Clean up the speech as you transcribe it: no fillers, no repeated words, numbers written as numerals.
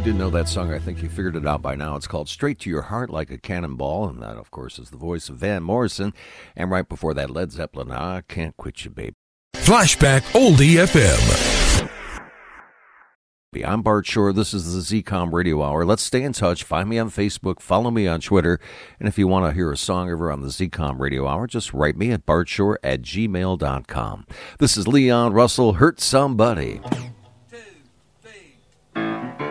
didn't know that song, I think you figured it out by now. It's called Straight to Your Heart Like a Cannonball, and that, of course, is the voice of Van Morrison. And right before that, Led Zeppelin, I Can't Quit You, Baby. Flashback Oldie FM. I'm Bart Shore. This is the ZCOM Radio Hour. Let's stay in touch. Find me on Facebook. Follow me on Twitter. And if you want to hear a song ever on the ZCOM Radio Hour, just write me at bartshore@gmail.com. This is Leon Russell, Hurt Somebody.